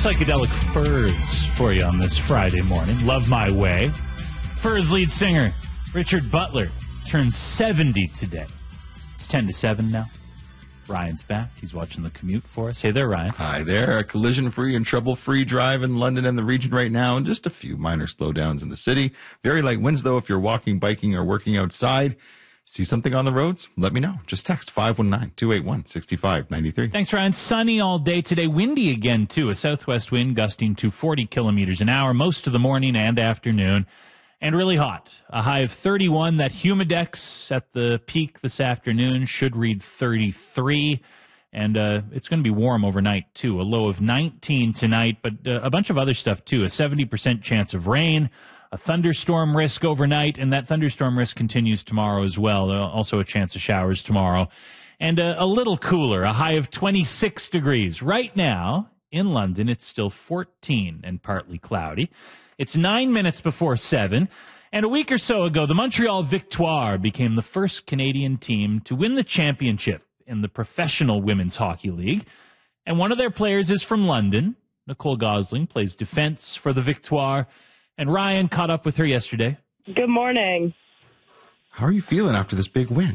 psychedelic Furs for you on this Friday morning. Love My Way. Furs lead singer Richard Butler turns 70 today. It's 10 to 7 now. Ryan's back. He's watching the commute for us. Hey there, Ryan. Hi there. A collision-free and trouble-free drive in London and the region right now, and just a few minor slowdowns in the city. Very light winds, though, if you're walking, biking, or working outside. See something on the roads? Let me know. Just text 519-281-6593. Thanks, Ryan. Sunny all day today. Windy again, too. A southwest wind gusting to 40 kilometers an hour most of the morning and afternoon. And really hot. A high of 31. That Humidex at the peak this afternoon should read 33. And it's going to be warm overnight, too. A low of 19 tonight, but a bunch of other stuff, too. A 70% chance of rain. A thunderstorm risk overnight, and that thunderstorm risk continues tomorrow as well. Also a chance of showers tomorrow. And a little cooler, a high of 26 degrees. Right now, in London, it's still 14 and partly cloudy. It's 9 minutes before 7. And a week or so ago, the Montreal Victoire became the first Canadian team to win the championship in the Professional Women's Hockey League. And one of their players is from London. Nicole Gosling plays defense for the Victoire. And Ryan caught up with her yesterday. Good morning. How are you feeling after this big win?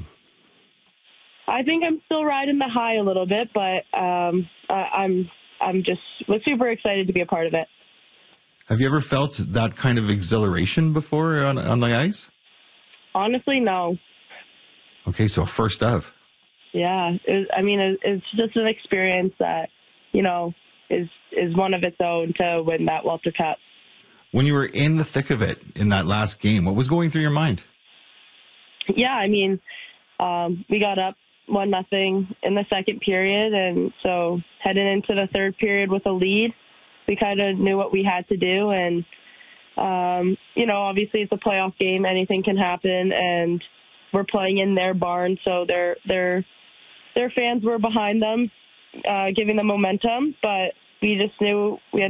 I think I'm still riding the high a little bit, but I'm just was super excited to be a part of it. Have you ever felt that kind of exhilaration before on the ice? Honestly, no. Okay, so first of. Yeah, it's just an experience that, is one of its own to win that Walter Cup. When you were in the thick of it in that last game, what was going through your mind? Yeah, we got up 1-0 in the second period, and so heading into the third period with a lead, we kind of knew what we had to do, and obviously it's a playoff game, anything can happen, and we're playing in their barn, so their fans were behind them, giving them momentum, but we just knew we had